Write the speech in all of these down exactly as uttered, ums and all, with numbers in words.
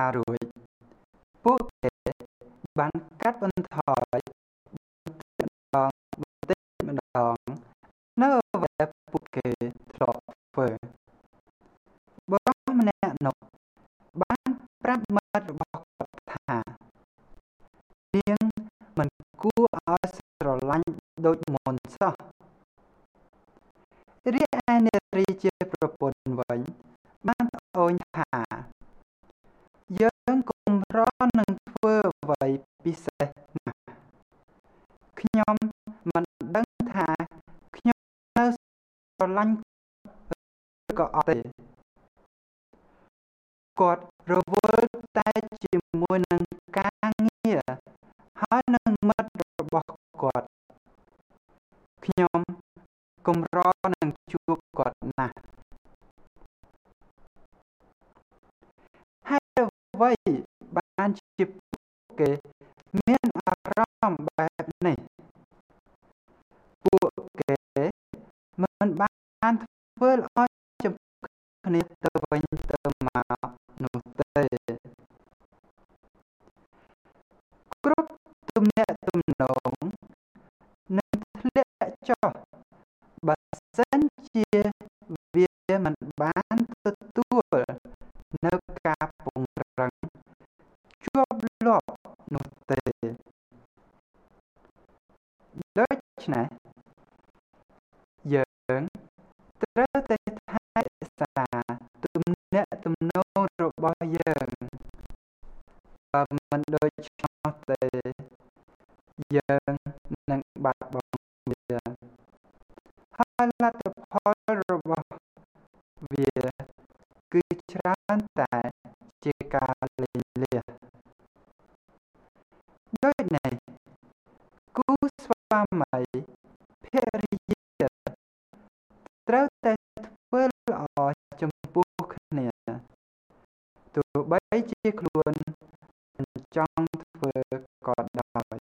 ការរួចពួកគេបានកាត់បន្ថយដងបន្តិចម្ដងនៅអ្វីដែលពួកគេធ្លាប់ធ្វើបុរសម្នាក់នោះបានប្រាប់មិត្តរបស់គាត់ថានាងមិនគួរឲ្យស្រឡាញ់ដូចមុនសោះរីឯនារីជាប្រពន្ធវិញបានត្អូញថាយើងកម្រនឹងធ្វើអ្វីពិសេសណាស់ខ្ញុំមិនដឹងថាខ្ញុំនៅស្រឡាញ់ក៏អត់ទេគាត់រវល់តែជាមួយនឹងការងារហើយនឹងមិត្តរបស់គាត់ខ្ញុំកម្រនឹងជួបគាត់ណាស់ហើយអ្វីបានជាពួកគេមានអារម្មណ៍បែបនេះពួកគេមិនបានធ្វើឲ្យចំគ្នាទៅវិញទៅមកនោះទេគ្រប់ទំនាក់ទំនងនឹងធ្លាក់ចុះបើសិនជាវាមិនបានទទួលនៅការពង្រឹងជាប់លាប់នោះទេដូច្នេះយើងត្រូវតែថែរក្សាទំនាក់ទំនងរបស់យើងបើមិនដូច្នោះទេយើងនឹងបាត់បង់វាហើយលទ្ធផលរបស់វាគឺច្រើនតែជាការលេងលះដូចនេះគូស្វាមីភរិយាត្រូវតែធ្វើល្អចំពោះគ្នាទោះបីជាខ្លួនមិនចង់ធ្វើក៏ដោយ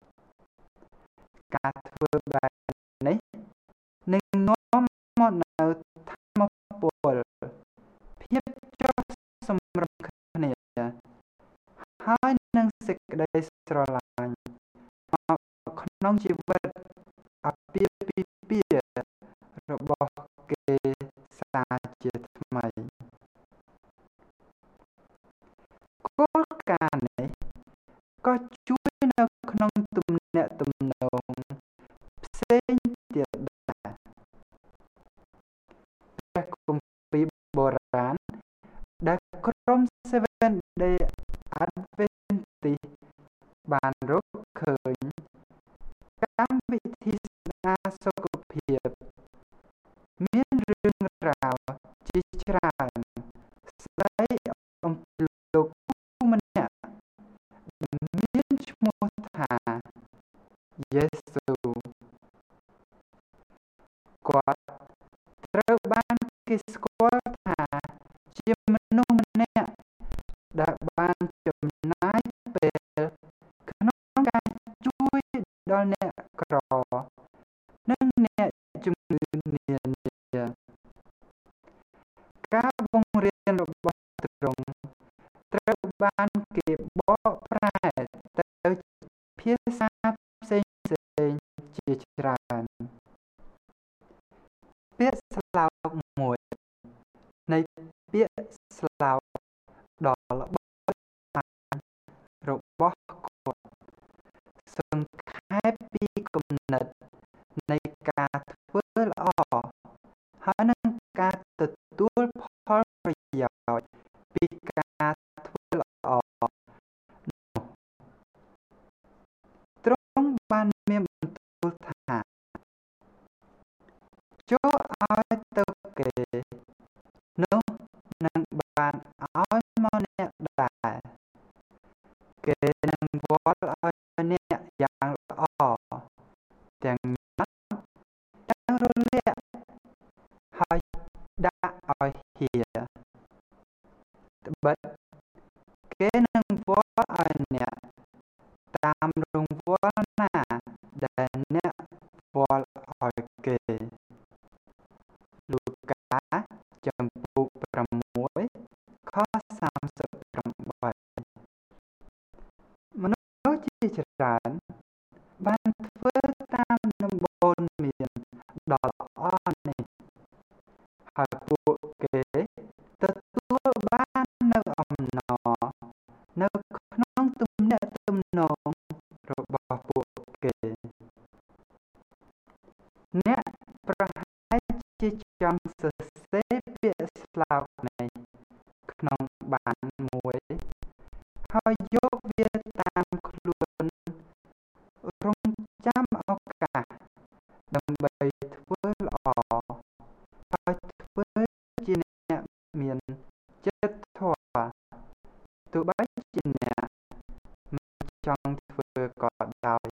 ការធ្វើបែបនេះនឹងនាំមកនូវថាមពលភាពចុះសម្រុងគ្នាហើយនឹងសេចក្តីស្រឡាញ់មកក្នុងជីវិតអាពាហ៍ពិពាហ៍របស់គេសាជាថ្មីគោលការណ៍នេះក៏ជួយនៅក្នុងទំនាក់ទំនងផ្សេងទៀតដែរព្រះគម្ពីរបុរាណដែលក្រុម Seventh Day Adventist បានរកឃើញកម្មវិធីស្ដារសុខភាពមានរឿងរ៉ាវជាច្រើនស្ដីអំពីលោកគ្រូម្នាក់មានឈ្មោះថាយេស៊ូគាត់ត្រូវបានគេស្គាល់ថាជាមនុស្សម្នាក់ដែលបានចំណាយពេលក្នុងការជួយដល់អ្នកក្រនិងអ្នកជំងឺនានាការបង្រៀនរបស់ទ្រង់ត្រូវបានគេបកប្រែទៅភាសាផ្សេងៗជាច្រើនពាក្យស្លោកមួយនៃពាក្យស្លោកដ៏ល្បីល្បាញរបស់គាត់សង្ខេបពីគំនិតនៃការធ្វើល្អហើយនឹងការទទួលផលប្រយោជន៍ពីការធ្វើល្អនោះទ្រង់បានមានបន្ទូលថាចូលឲ្យទៅគេនោះនឹងបានឲ្យមកអ្នកដែរគេនឹងវាល់ឲ្យអ្នកយ៉ាងល្អទាំងញ៉ាំទាំងរលាកហើយដាក់ឲ្យហៀត្បិតគេនឹងវាល់ឲ្យអ្នកតាមរង្វាន់ណាដែលអ្នកវាល់ឲ្យគេលូកាចំពុកប្រាំមួយខសាមសិបប្រាំបីជាចង់សរសេរពាក្យស្លោកនេះក្នុងបានមួយហើយយកវាតាមខ្លួនរងចាំឱកាសដើម្បីធ្វើល្អហើយធ្វើជាអ្នកមានចិត្តធម៌ទោះបីជាអ្នកមិនចង់ធ្វើក៏ដោយ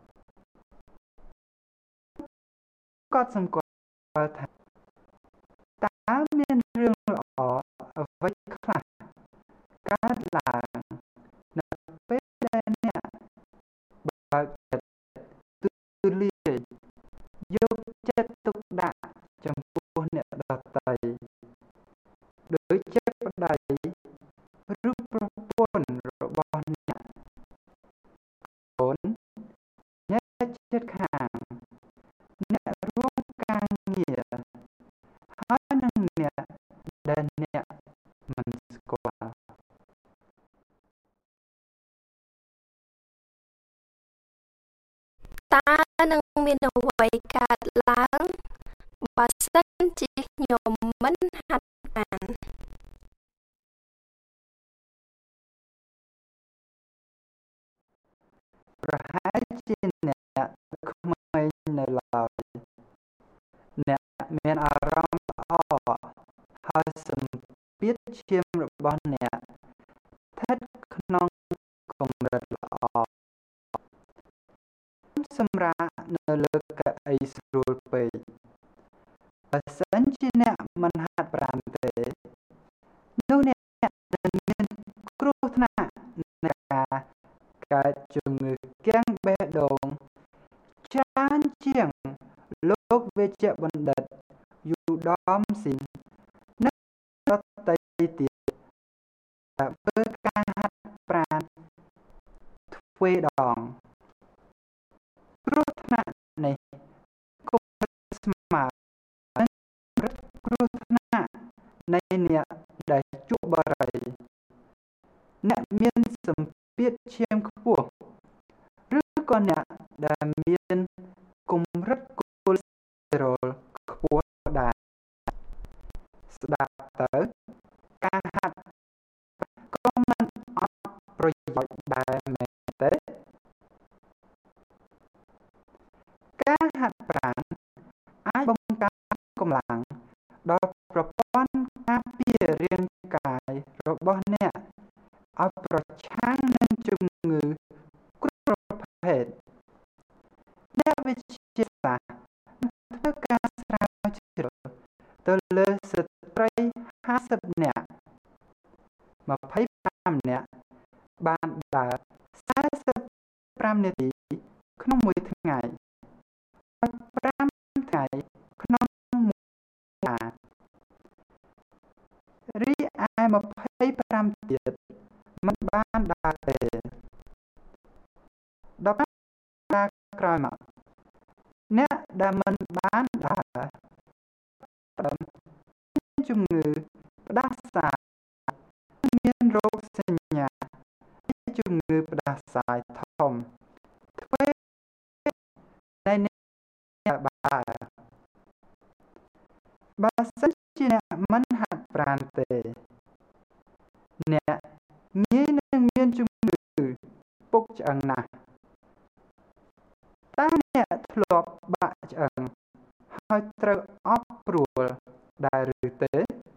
គាត់សម្គាល់ថាតើមានរឿងល្អអ្វីខ្លះកើតឡើងនៅពេលដែលអ្នកបើកចិត្តទូលាយយកចិត្តទុកដាក់ចំពោះអ្នកដទៃដោយជាប្តីឬប្រពន្ធរបស់អ្នកកូនអ្នកជិតខាងអ្នករួមការងារហើយនឹងអ្នកដែលអ្នកមិនស្គាល់តើនឹងមានអ្វីកើតឡើងបើសិនជាខ្ញុំមិនហាត់ប្រាណប្រហែលជាអ្នកក្មេងនៅឡើយអ្នកមានអារម្មណ៍ល្អហើយសម្ពាធឈាមរបស់អ្នកស្ថិតក្នុងកម្រិតល្អសម្រាប់នៅលើកៅអីស្រួលពេកបើសិនជាអ្នកមិនហាត់ប្រាណទេនោះអ្នកនឹងមានគ្រោះថ្នាក់នៃការកើតជំងឺគាំងបេះដូងច្រើនជាងលោកវេជ្ជបណ្ឌិតយូដមស៊ីននិងដទៃទៀតដែលធ្វើការហាត់ប្រាណទ្វេដងគ្រោះថ្នាក់នេះក៏ស្មើនឹងកម្រិតគ្រោះថ្នាក់នៃអ្នកដែលជក់បារីអ្នកមានសម្ពាធឈាមខ្ពស់ឬក៏អ្នកដែលមានកម្រិតកូលេស្តេរ៉ុលខ្ពស់ដែរស្ដាប់ទៅការហាត់ក៏មិនអត់ប្រយោជន៍ដែរមែនទេការហាត់ប្រាណអាចបង្កើនកម្លាំងដល់ប្រព័ន្ធការពាររាងកាយរបស់អ្នកឲ្យប្រឆាំងនឹងជំងឺគ្រប់ប្រភេទអ្នកវិទ្យាសាស្ត្រធ្វើការស្រាវជ្រាវទៅលើស្ត្រីห้าสิบនាក់ម្ភៃប្រាំនាក់បានដើរสี่สิบห้าនាទីក្នុងមួយថ្ងៃហើយប្រាំថ្ងៃក្នុងមួយខែរីឯម្ភៃប្រាំទៀតមិនបានដើរទេដល់ការក្រោយមកអ្នកដែលមិនបានដើរដើមមានជំងឺផ្ដាសាយមានរោគសញ្ញាជំងឺផ្ដាសាយធំធ្វើនៃអ្នកបើបើសិនជាអ្នកមិនហាត់ប្រាណទេអ្នកងាយនឹងមានជំងឺពុកឆ្អឹងណាស់តើអ្នកធ្លាប់បាក់ឆ្អឹងហើយត្រូវអបព្រួលដែរឬទេ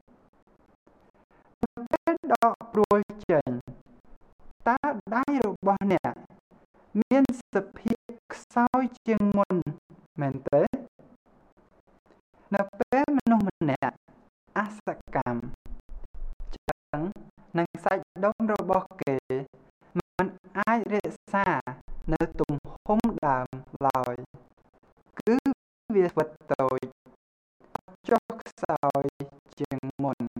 ពេលដកព្រួលចេញតើដៃរបស់អ្នកមានសភាពខ្សោយជាងមុនមែនទេនៅពេលមនុស្សម្នាក់អសកម្មឆ្អឹងនិងសាច់ដុំរបស់គេមិនអាចរក្សានៅទំហំដើមឡើយគឺវាស្វិតតូចចុះខ្សោយជាងមុន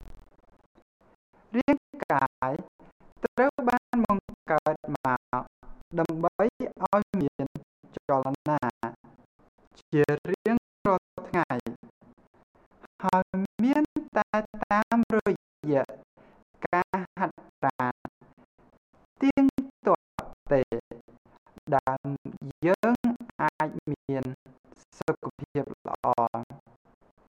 រាងកាយត្រូវបានបង្កើតមកដើម្បីឲ្យមានចលនាជារៀងរាល់ថ្ងៃហើយមានតែតាមរយៈការហាត់ប្រាណទៀងទាត់ទេដែលយើងអាចមានសុខភាពល្អ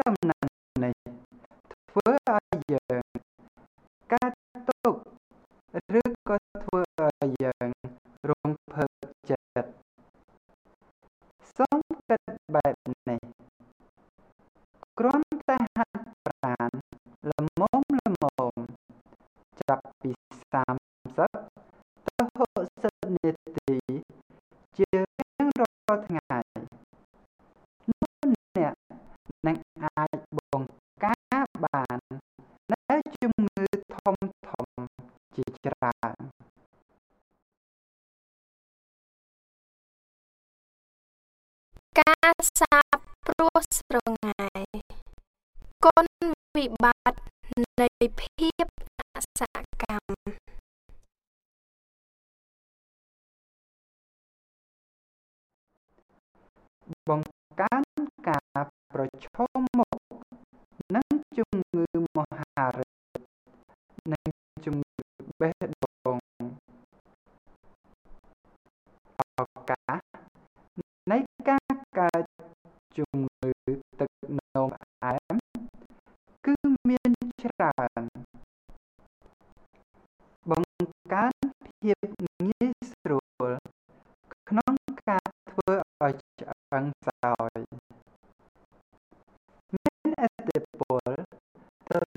ដំណឹងនេះធ្វើឲ្យយើងកើតទុក្ខឬក៏ធ្វើឲ្យយើងរំភើបចិត្តសូមគិតបែបនេះគ្រាន់តែហាត់ប្រាណល្មមល្មមចាប់ពីសាមសិបទៅហកសិបនាទីជារៀងរាល់ថ្ងៃនោះអ្នកនឹងអាចបង្ការបាននូវជំងឺធំធំជាច្រើនការសាបព្រោះស្រងាយគុណវិបត្តិនៃភាពអសកម្មបង្កើនការប្រឈមមុខនឹងជំងឺមហារីកនិងជំងឺបេះដូងឱកាសនៃការកើតជំងឺទឹកនោមផ្អែមគឺមានច្រើនបង្កើនភាពងាយស្រួលក្នុងការធ្វើឲ្យឆ្អឹងខ្សោយ